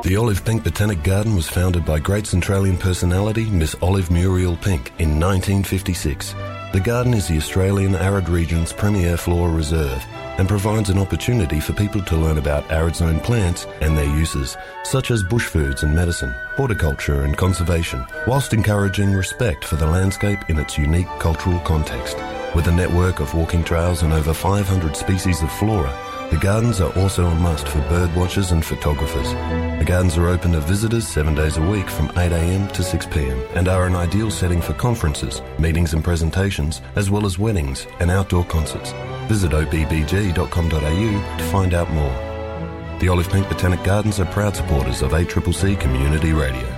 The Olive Pink Botanic Garden was founded by great Centralian personality Miss Olive Muriel Pink in 1956. The garden is the Australian Arid Region's premier flora reserve and provides an opportunity for people to learn about arid zone plants and their uses, such as bush foods and medicine, horticulture and conservation, whilst encouraging respect for the landscape in its unique cultural context. With a network of walking trails and over 500 species of flora, the gardens are also a must for bird watchers and photographers. The gardens are open to visitors 7 days a week from 8 a.m. to 6 p.m. and are an ideal setting for conferences, meetings and presentations, as well as weddings and outdoor concerts. Visit obbg.com.au to find out more. The Olive Pink Botanic Gardens are proud supporters of ACCC Community Radio.